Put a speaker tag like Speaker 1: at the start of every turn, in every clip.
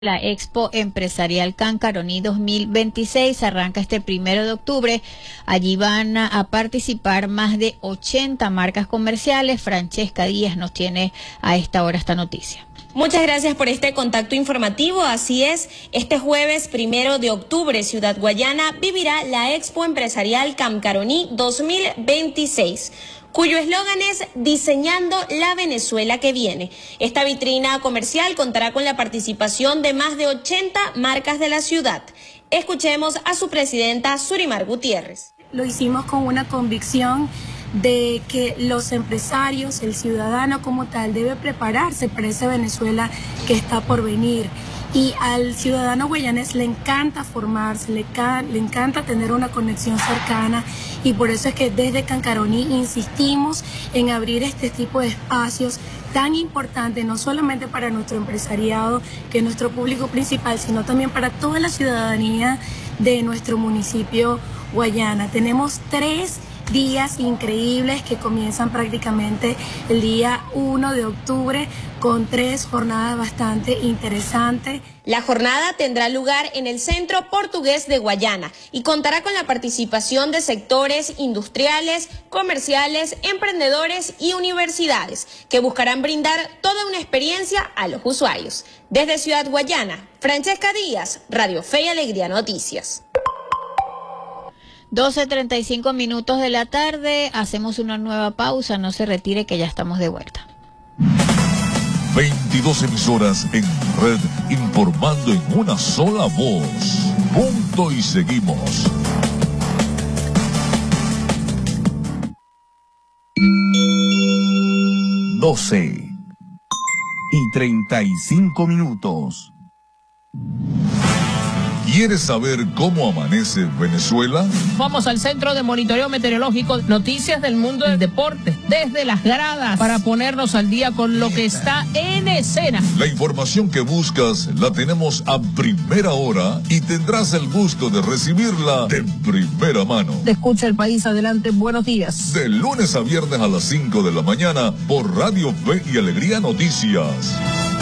Speaker 1: La Expo Empresarial Cancaroní 2026 arranca este 1 de octubre. Allí van a participar más de 80 marcas comerciales. Francesca Díaz nos tiene a esta hora esta noticia.
Speaker 2: Muchas gracias por este contacto informativo. Así es, este jueves 1 de octubre, Ciudad Guayana vivirá la Expo Empresarial Cancaroní 2026. Cuyo eslogan es Diseñando la Venezuela que viene. Esta vitrina comercial contará con la participación de más de 80 marcas de la ciudad. Escuchemos a su presidenta, Surimar Gutiérrez.
Speaker 3: Lo hicimos con una convicción de que los empresarios, el ciudadano como tal, debe prepararse para esa Venezuela que está por venir. Y al ciudadano guayanés le encanta formarse, le encanta tener una conexión cercana, y por eso es que desde Cancaroní insistimos en abrir este tipo de espacios tan importantes, no solamente para nuestro empresariado, que es nuestro público principal, sino también para toda la ciudadanía de nuestro municipio Guayana. Tenemos 3 días increíbles que comienzan prácticamente el día 1 de octubre con 3 jornadas bastante interesantes.
Speaker 2: La jornada tendrá lugar en el Centro Portugués de Guayana y contará con la participación de sectores industriales, comerciales, emprendedores y universidades que buscarán brindar toda una experiencia a los usuarios. Desde Ciudad Guayana, Francesca Díaz, Radio Fe y Alegría Noticias.
Speaker 1: 12:35 de la tarde, hacemos una nueva pausa, no se retire que ya estamos de vuelta.
Speaker 4: 22 emisoras en red, informando en una sola voz. Punto y seguimos. 12:35. ¿Quieres saber cómo amanece Venezuela?
Speaker 5: Vamos al Centro de Monitoreo Meteorológico, noticias del mundo del deporte, desde las gradas, para ponernos al día con lo que está en escena.
Speaker 4: La información que buscas la tenemos a primera hora y tendrás el gusto de recibirla de primera mano.
Speaker 5: Te escucha el país, adelante, buenos días.
Speaker 4: De lunes a viernes a las 5 de la mañana por Radio Fe y Alegría Noticias.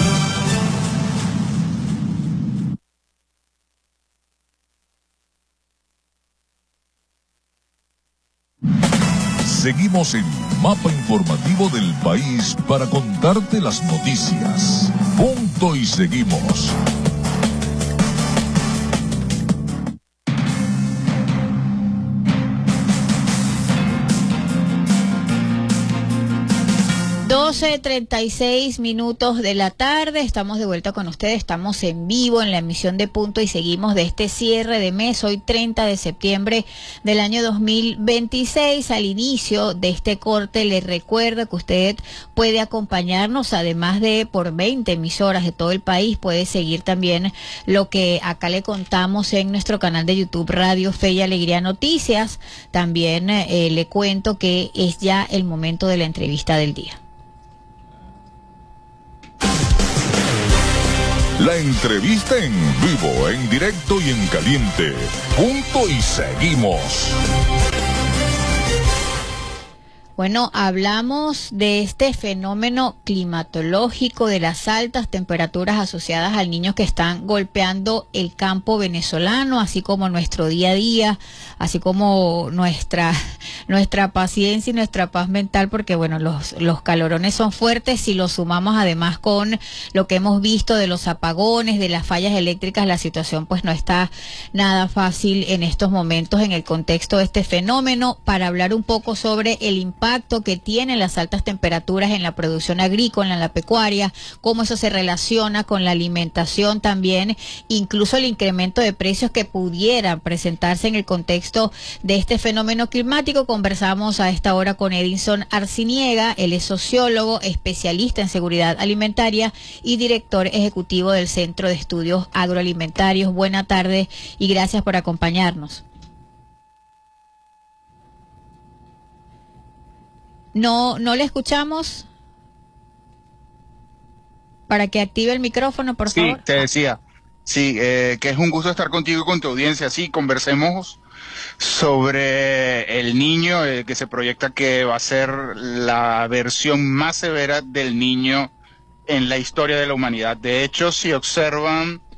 Speaker 4: Seguimos en Mapa Informativo del País para contarte las noticias. Punto y seguimos.
Speaker 1: 12:36 de la tarde, estamos de vuelta con ustedes, estamos en vivo en la emisión de Punto y seguimos de este cierre de mes, hoy 30 de septiembre del año 2026. Al inicio de este corte les recuerdo que usted puede acompañarnos, además de por 20 emisoras de todo el país, puede seguir también lo que acá le contamos en nuestro canal de YouTube Radio Fe y Alegría Noticias. También le cuento que es ya el momento de la entrevista del día.
Speaker 4: La entrevista en vivo, en directo y en caliente. Punto y seguimos.
Speaker 1: Bueno, hablamos de este fenómeno climatológico, de las altas temperaturas asociadas al Niño que están golpeando el campo venezolano, así como nuestro día a día, así como nuestra paciencia y nuestra paz mental, porque bueno, los calorones son fuertes. Si lo sumamos además con lo que hemos visto de los apagones, de las fallas eléctricas, la situación pues no está nada fácil en estos momentos en el contexto de este fenómeno. Para hablar un poco sobre el impacto que tienen las altas temperaturas en la producción agrícola, en la pecuaria, cómo eso se relaciona con la alimentación también, incluso el incremento de precios que pudiera presentarse en el contexto de este fenómeno climático. Conversamos a esta hora con Edinson Arciniega, él es sociólogo, especialista en seguridad alimentaria y director ejecutivo del Centro de Estudios Agroalimentarios. Buena tarde y gracias por acompañarnos. No le escuchamos. Para que active el micrófono, por favor.
Speaker 6: Sí, te decía. Sí, que es un gusto estar contigo y con tu audiencia. Sí, conversemos sobre el Niño, que se proyecta que va a ser la versión más severa del Niño en la historia de la humanidad. De hecho, si observan